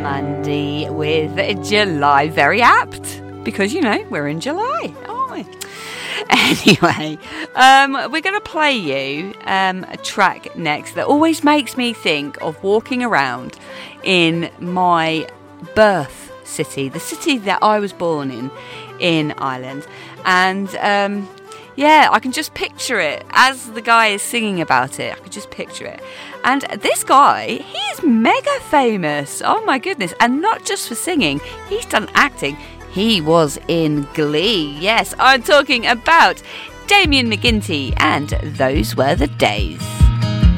Mandy with July. Very apt, because, we're in July, aren't we? Anyway, we're going to play you a track next that always makes me think of walking around in my birth city, the city that I was born in Ireland. And I can just picture it as the guy is singing about it. I can just picture it. And this guy, he is mega famous. Oh my goodness. And not just for singing, he's done acting. He was in Glee. Yes, I'm talking about Damien McGinty, and Those Were the Days.